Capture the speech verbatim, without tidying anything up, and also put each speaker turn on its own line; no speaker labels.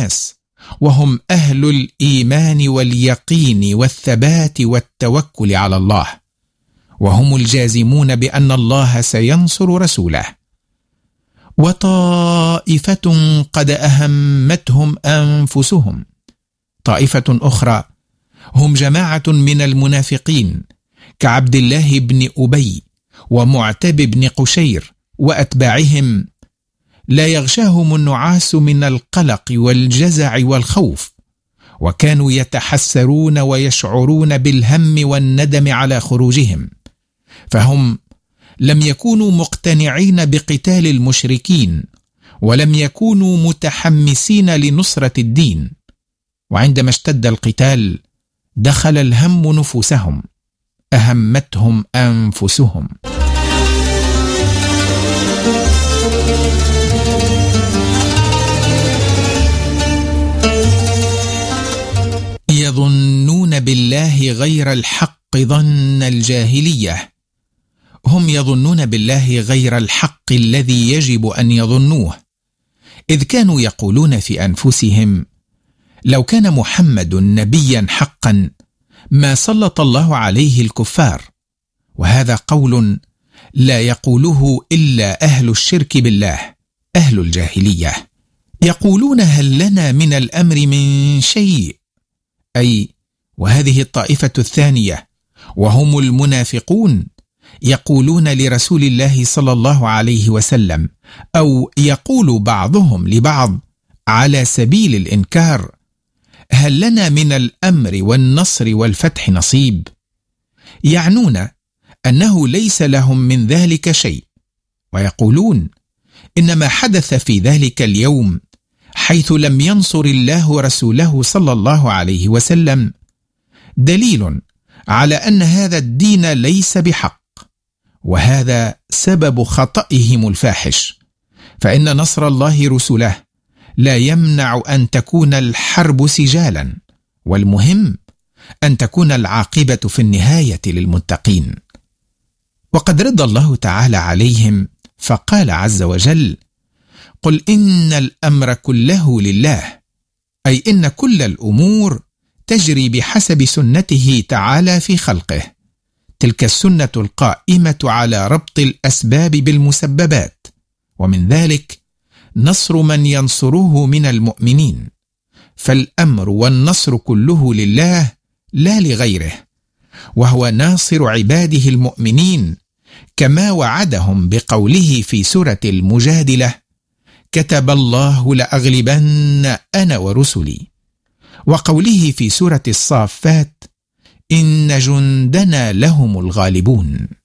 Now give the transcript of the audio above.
الناس، وهم أهل الإيمان واليقين والثبات والتوكل على الله، وهم الجازمون بأن الله سينصر رسوله. وطائفة قد أهمتهم أنفسهم، طائفة أخرى هم جماعة من المنافقين كعبد الله بن أبي ومعتب بن قشير وأتباعهم، لا يغشاهم النعاس من القلق والجزع والخوف، وكانوا يتحسرون ويشعرون بالهم والندم على خروجهم، فهم لم يكونوا مقتنعين بقتال المشركين، ولم يكونوا متحمسين لنصرة الدين، وعندما اشتد القتال دخل الهم نفوسهم، أهمتهم أنفسهم. يظنون بالله غير الحق ظن الجاهلية، هم يظنون بالله غير الحق الذي يجب أن يظنوه، إذ كانوا يقولون في أنفسهم: لو كان محمد نبيا حقا ما سلط الله عليه الكفار. وهذا قول لا يقوله إلا أهل الشرك بالله، أهل الجاهلية. يقولون: هل لنا من الأمر من شيء؟ أي وهذه الطائفة الثانية وهم المنافقون يقولون لرسول الله صلى الله عليه وسلم، أو يقول بعضهم لبعض على سبيل الإنكار: هل لنا من الأمر والنصر والفتح نصيب؟ يعنون أنه ليس لهم من ذلك شيء، ويقولون إن ما حدث في ذلك اليوم حيث لم ينصر الله رسوله صلى الله عليه وسلم دليل على أن هذا الدين ليس بحق، وهذا سبب خطئهم الفاحش، فإن نصر الله رسله لا يمنع أن تكون الحرب سجالا، والمهم أن تكون العاقبة في النهاية للمتقين. وقد رد الله تعالى عليهم فقال عز وجل: قل إن الأمر كله لله، أي إن كل الأمور تجري بحسب سنته تعالى في خلقه، تلك السنة القائمة على ربط الأسباب بالمسببات، ومن ذلك نصر من ينصره من المؤمنين، فالأمر والنصر كله لله لا لغيره، وهو ناصر عباده المؤمنين، كما وعدهم بقوله في سورة المجادلة: كتب الله لأغلبن أنا ورسلي، وقوله في سورة الصافات: إن جندنا لهم الغالبون.